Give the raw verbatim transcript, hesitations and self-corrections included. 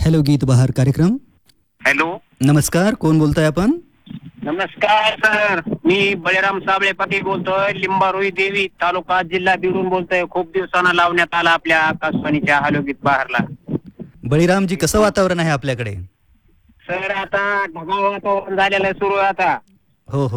Hello गीत बहार कार्यक्रम. हॅलो. नमस्कार, कोण बोलताय आपण? नमस्कार सर, मी बळीराम साबळे पाटील बोलतोय, लिंबारुई देवी तालुका जिल्हा बीडून बोलतोय. खूप दिवसांना लावण्यात आला आपल्या आकाशवाणीच्या हॅलो गीत बहारला. बळीरामजी, कसं वातावरण आहे आपल्याकडे? सर आता ढगाळ वातावरण झालेलं आहे सुरू आता. हो हो